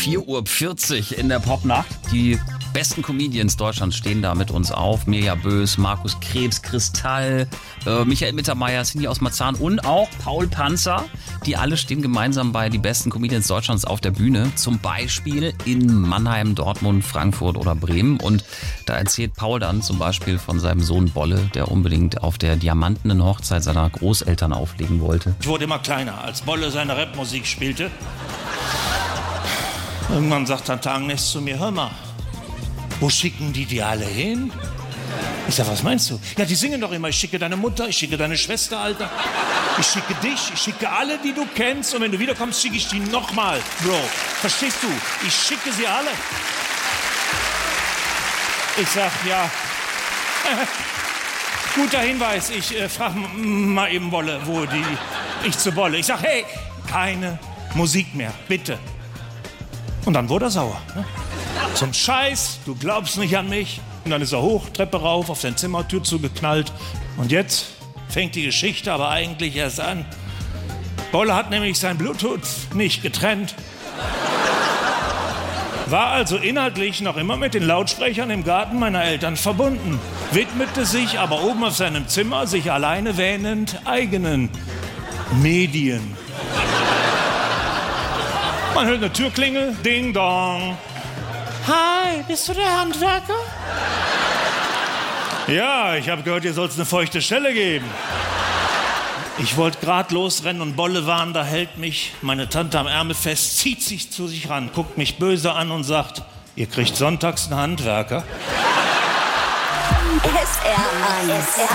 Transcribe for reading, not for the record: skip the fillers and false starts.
4:40 Uhr in der Popnacht. Die besten Comedians Deutschlands stehen da mit uns auf. Mirja Bös, Markus Krebs, Kristall, Michael Mittermeier, Cindy aus Marzahn und auch Paul Panzer. Die alle stehen gemeinsam bei die besten Comedians Deutschlands auf der Bühne. Zum Beispiel in Mannheim, Dortmund, Frankfurt oder Bremen. Und da erzählt Paul dann zum Beispiel von seinem Sohn Bolle, der unbedingt auf der diamantenen Hochzeit seiner Großeltern auflegen wollte. Ich wurde immer kleiner, als Bolle seine Rapmusik spielte. Irgendwann sagt Tante Agnes zu mir, hör mal, wo schicken die alle hin? Ich sag, was meinst du? Ja, die singen doch immer, ich schicke deine Mutter, ich schicke deine Schwester, Alter. Ich schicke dich, ich schicke alle, die du kennst. Und wenn du wiederkommst, schicke ich die nochmal, Bro. Verstehst du? Ich schicke sie alle. Ich sag, ja. Guter Hinweis, ich frag mal eben Bolle, ich zu Bolle. Ich sag, hey, keine Musik mehr, bitte. Und dann wurde er sauer. Ne? Zum Scheiß, du glaubst nicht an mich. Und dann ist er hoch, Treppe rauf, auf seine Zimmertür zugeknallt. Und jetzt fängt die Geschichte aber eigentlich erst an. Bolle hat nämlich sein Bluetooth nicht getrennt. War also inhaltlich noch immer mit den Lautsprechern im Garten meiner Eltern verbunden. Widmete sich aber oben auf seinem Zimmer, sich alleine wähnend, eigenen Medien. Man hört eine Türklingel, ding dong. Hi, bist du der Handwerker? Ja, ich habe gehört, ihr sollt eine feuchte Stelle geben. Ich wollte gerade losrennen und Bolle warnen, da hält mich meine Tante am Ärmel fest, zieht sich zu sich ran, guckt mich böse an und sagt, ihr kriegt sonntags einen Handwerker. SR1.